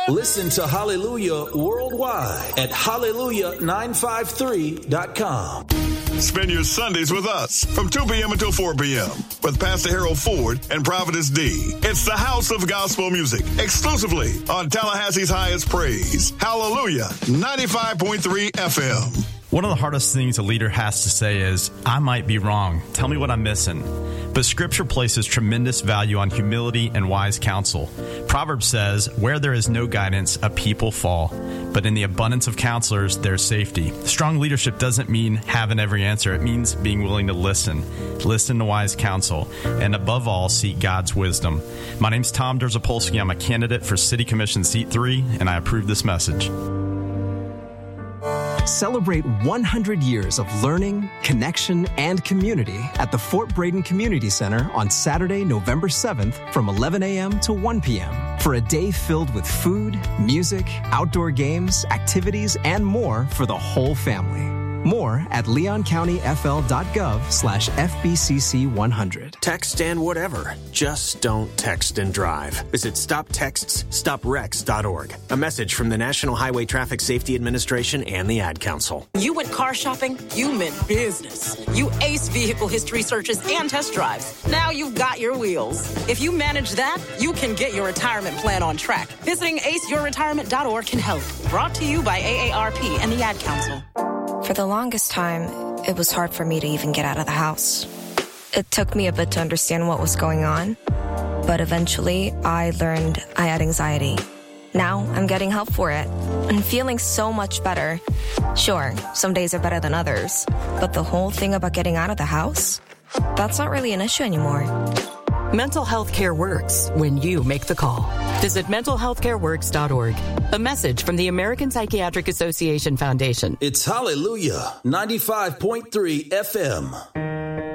Listen to Hallelujah worldwide at hallelujah953.com. Spend your Sundays with us from 2 p.m. until 4 p.m. with Pastor Harold Ford and Prophetess D. It's the House of Gospel Music, exclusively on Tallahassee's highest praise. Hallelujah, 95.3 FM. One of the hardest things a leader has to say is, I might be wrong. Tell me what I'm missing. But Scripture places tremendous value on humility and wise counsel. Proverbs says, where there is no guidance, a people fall. But in the abundance of counselors, there's safety. Strong leadership doesn't mean having every answer. It means being willing to listen. Listen to wise counsel. And above all, seek God's wisdom. My name's Tom Derzapolsky. I'm a candidate for City Commission Seat 3, and I approve this message. Celebrate 100 years of learning, connection, and community at the Fort Braden Community Center on Saturday, November 7th from 11 a.m. to 1 p.m. for a day filled with food, music, outdoor games, activities, and more for the whole family. More at leoncountyfl.gov/FBCC100. Text and whatever. Just don't text and drive. Visit StopTextsStopWrecks.org. A message from the National Highway Traffic Safety Administration and the Ad Council. You went car shopping, you meant business. You ace vehicle history searches and test drives. Now you've got your wheels. If you manage that, you can get your retirement plan on track. Visiting aceyourretirement.org can help. Brought to you by AARP and the Ad Council. For the longest time, it was hard for me to even get out of the house. It took me a bit to understand what was going on, but eventually I learned I had anxiety. Now I'm getting help for it and feeling so much better. Sure, some days are better than others, but the whole thing about getting out of the house, that's not really an issue anymore. Mental health care works when you make the call. Visit mentalhealthcareworks.org. A message from the American Psychiatric Association Foundation. It's Hallelujah, 95.3 FM.